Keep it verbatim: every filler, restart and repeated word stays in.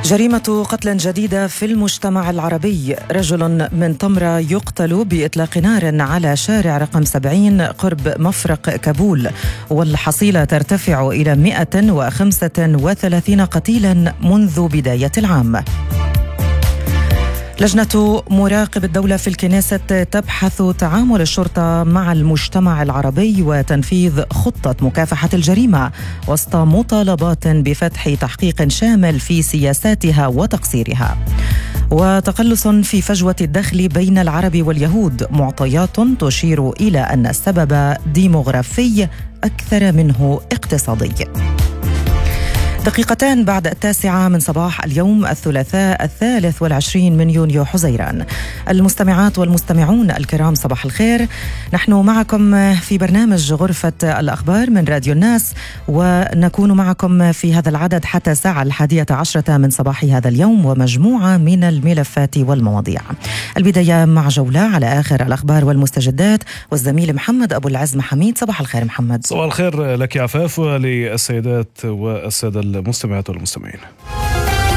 جريمة قتل جديدة في المجتمع العربي. رجل من طمرة يقتل بإطلاق نار على شارع رقم سبعين قرب مفرق كابول، والحصيلة ترتفع إلى مئة وخمسة وثلاثين قتيلا منذ بداية العام. لجنة مراقب الدولة في الكنيست تبحث تعامل الشرطة مع المجتمع العربي وتنفيذ خطة مكافحة الجريمة وسط مطالبات بفتح تحقيق شامل في سياساتها وتقصيرها. وتقلص في فجوة الدخل بين العرب واليهود، معطيات تشير إلى أن السبب ديموغرافي أكثر منه اقتصادي. دقيقتان بعد التاسعة من صباح اليوم الثلاثاء الثالث والعشرين من يونيو حزيران. المستمعات والمستمعون الكرام، صباح الخير. نحن معكم في برنامج غرفة الأخبار من راديو الناس، ونكون معكم في هذا العدد حتى الساعة الحادية عشرة من صباح هذا اليوم، ومجموعة من الملفات والمواضيع. البداية مع جولة على آخر الأخبار والمستجدات، والزميل محمد أبو العز محميد. صباح الخير محمد. صباح الخير لك عفاف وللسيدات والسادة المستمعات والمستمعين.